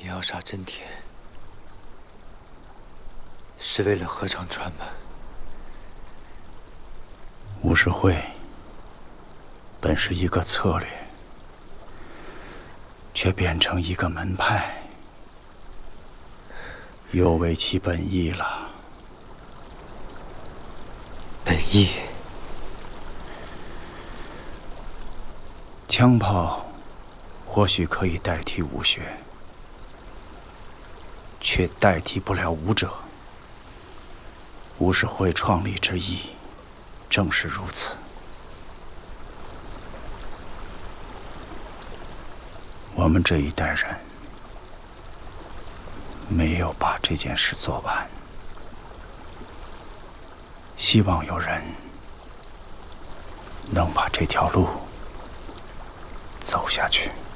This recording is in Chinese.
要杀真田，是为了合长川吗？ 武士会本是一个策略，却变成一个门派，有违其本意了。 本意？ 枪炮或许可以代替武学，却代替不了武者。武士会创立之意正是如此。我们这一代人没有把这件事做完，希望有人能把这条路走下去。